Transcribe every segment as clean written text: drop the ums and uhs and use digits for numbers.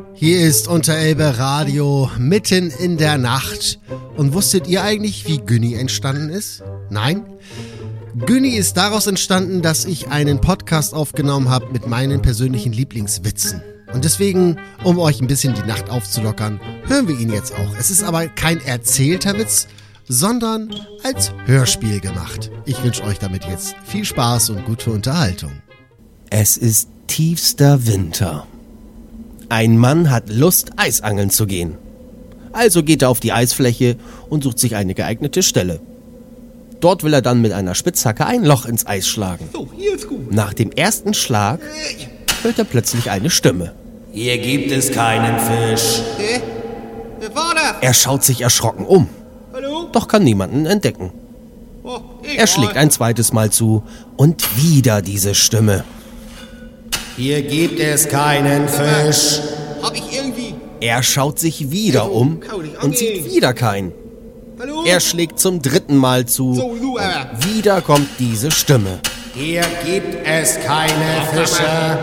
Hier ist Unterelbe Radio mitten in der Nacht. Und wusstet ihr eigentlich, wie Günni entstanden ist? Nein? Günni ist daraus entstanden, dass ich einen Podcast aufgenommen habe mit meinen persönlichen Lieblingswitzen. Und deswegen, um euch ein bisschen die Nacht aufzulockern, hören wir ihn jetzt auch. Es ist aber kein erzählter Witz, sondern als Hörspiel gemacht. Ich wünsche euch damit jetzt viel Spaß und gute Unterhaltung. Es ist tiefster Winter. Ein Mann hat Lust, Eisangeln zu gehen. Also geht er auf die Eisfläche und sucht sich eine geeignete Stelle. Dort will er dann mit einer Spitzhacke ein Loch ins Eis schlagen. So, hier ist gut. Nach dem ersten Schlag hört er plötzlich eine Stimme. Hier gibt es keinen Fisch. Wer war das? Er schaut sich erschrocken um, Hallo? doch kann niemanden entdecken. Oh, Er schlägt ein zweites Mal zu und wieder diese Stimme. Hier gibt es keinen Fisch. Hab ich irgendwie... Er schaut sich wieder um und sieht wieder keinen. Hallo? Er schlägt zum dritten Mal zu. So, du, Wieder kommt diese Stimme. Hier gibt es keine Fische.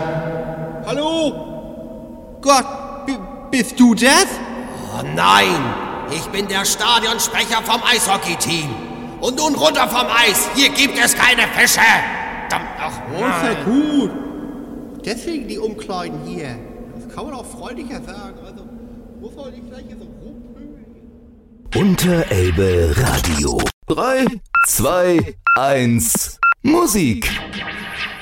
Hallo? Gott, bist du das? Oh nein, ich bin der Stadionsprecher vom Eishockey-Team. Und nun runter vom Eis. Hier gibt es keine Fische. Ach, Oh, ist ja gut. Deswegen die Umkleiden hier. Das kann man auch freundlicher sagen. Also, muss man nicht gleich hier so rumpöbeln. Unterelbe Radio. 3, 2, 1, Musik.